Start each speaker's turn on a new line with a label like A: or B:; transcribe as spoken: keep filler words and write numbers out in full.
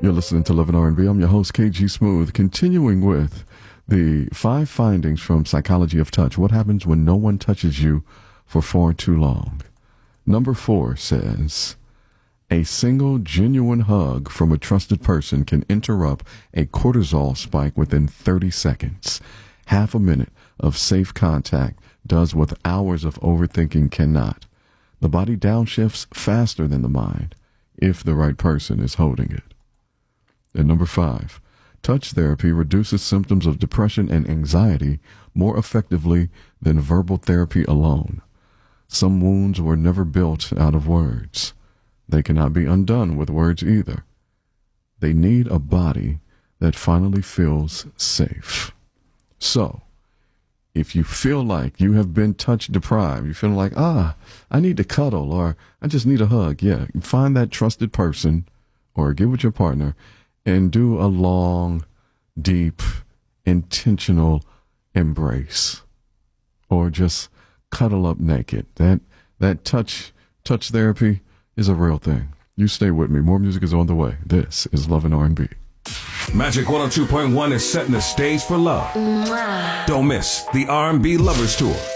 A: You're listening to Love and R and B. I'm your host, K G Smooth, continuing with the five findings from Psychology of Touch. What happens when no one touches you for far too long? Number four says, a single genuine hug from a trusted person can interrupt a cortisol spike within thirty seconds. Half a minute of safe contact does what hours of overthinking cannot. The body downshifts faster than the mind if the right person is holding it. And number five, touch therapy reduces symptoms of depression and anxiety more effectively than verbal therapy alone. Some wounds were never built out of words. They cannot be undone with words either. They need a body that finally feels safe. So, if you feel like you have been touch deprived, you feel like, ah, I need to cuddle or I just need a hug, yeah, find that trusted person or get with your partner and do a long, deep, intentional embrace. Or just cuddle up naked. That that touch touch therapy is a real thing. You stay with me. More music is on the way. This is Love and R and B.
B: Magic one oh two point one is setting the stage for love. Mwah. Don't miss the R and B Lovers Tour.